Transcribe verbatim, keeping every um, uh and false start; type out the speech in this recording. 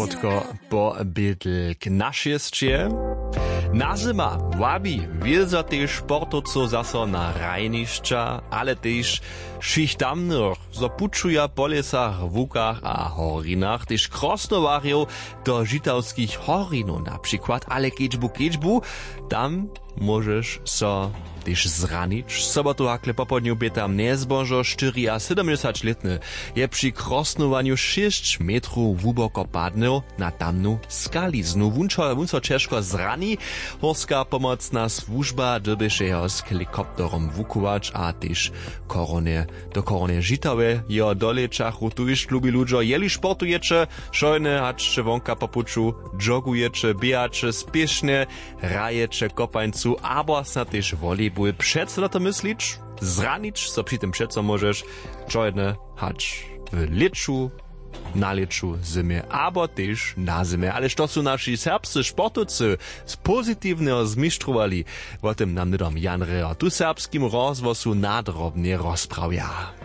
krótko po bydlk našestie. Na zima wabi wielza tež sportovcov zaso na rajnišča, ale tež šichtamnych zapučuja po lesach, wukach a horinach, tež krosnowarjów do žitavskich horinów na przykład, ale keďbu keďbu, tam możesz so tež zranić. Sobotu hakle popodniu by tam nezbožo štyri a sedemdesiat letny je przy krosnowaniu sześć metrów wuboko padnął na tamnu skaliznu. Wunčo, wunco ciężko zrani, horska pomocna służba dobyše jeho z helikopterom wukować, a tež korone do korone žitawe jo dolečachu tuž lubi ludzo, jeli sportujecie, šojne hačče wonka popuču, jogujecie, bijacie, spieszne, rajecie kopańcu, abo sa tež volejbol přece na to myslić, zranić, so przy tym přece możesz czojne hać w leczu, na leczu, zimie, abo też na zimie. Ale to są nasi serbscy sportowcy z pozytywnego zmistrowali, o tym nam nidom Jan Reher tu serbskim rozwosu nadrobnie rozprawia.